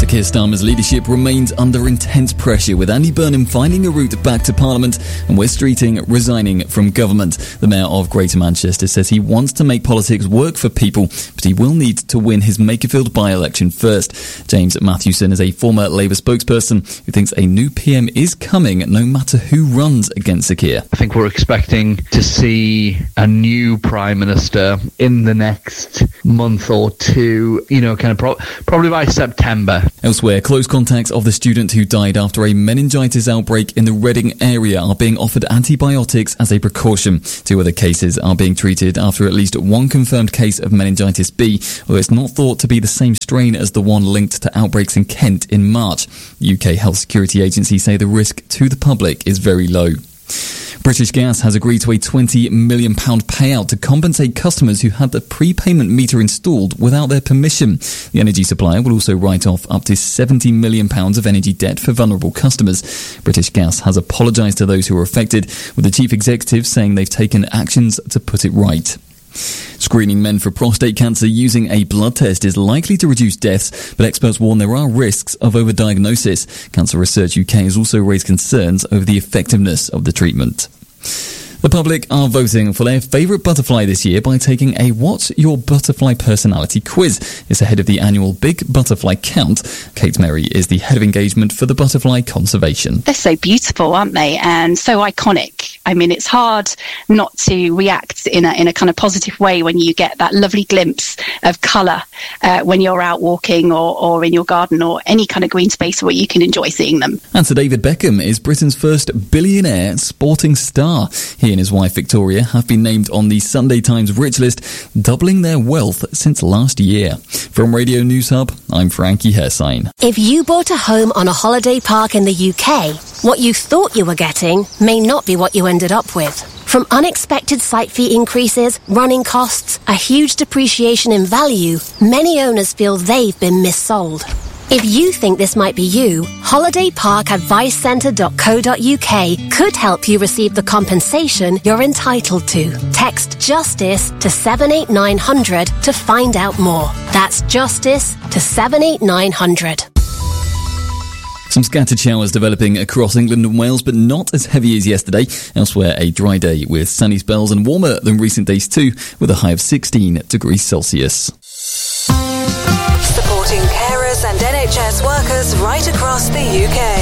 Sir Keir Starmer's leadership remains under intense pressure, with Andy Burnham finding a route back to Parliament and Wes Streeting resigning from government. The Mayor of Greater Manchester says he wants to make politics work for people, but he will need to win his Makerfield by-election first. James Mathewson is a former Labour spokesperson who thinks a new PM is coming no matter who runs against Sir Keir. I think we're expecting to see a new Prime Minister in the next month or two, probably by September. Elsewhere, close contacts of the student who died after a meningitis outbreak in the Reading area are being offered antibiotics as a precaution. 2 other cases are being treated after at least one confirmed case of meningitis B, although it's not thought to be the same strain as the one linked to outbreaks in Kent in March. The UK Health Security Agency say the risk to the public is very low. British Gas has agreed to a £20 million payout to compensate customers who had the prepayment meter installed without their permission. The energy supplier will also write off up to £70 million of energy debt for vulnerable customers. British Gas has apologised to those who were affected, with the chief executive saying they've taken actions to put it right. Screening men for prostate cancer using a blood test is likely to reduce deaths, but experts warn there are risks of overdiagnosis. Cancer Research UK has also raised concerns over the effectiveness of the treatment. The public are voting for their favourite butterfly this year by taking a What's Your Butterfly Personality quiz. It's ahead of the annual Big Butterfly Count. Kate Merry is the head of engagement for the Butterfly Conservation. They're so beautiful, aren't they? And so iconic. I mean, it's hard not to react in a kind of positive way when you get that lovely glimpse of colour when you're out walking or in your garden or any kind of green space where you can enjoy seeing them. And Sir David Beckham is Britain's first billionaire sporting star. He and his wife Victoria have been named on the Sunday Times Rich list, doubling their wealth since last year. From Radio News Hub, I'm Frankie Hersign. If you bought a home on a holiday park in the UK, what you thought you were getting may not be what you ended up with. From unexpected site fee increases, running costs, a huge depreciation in value, many owners feel they've been missold. If you think this might be you, holidayparkadvicecentre.co.uk could help you receive the compensation you're entitled to. Text JUSTICE to 78900 to find out more. That's JUSTICE to 78900. Some scattered showers developing across England and Wales, but not as heavy as yesterday. Elsewhere, a dry day with sunny spells and warmer than recent days too, with a high of 16 degrees Celsius. Supporting carers and NHS workers right across the UK.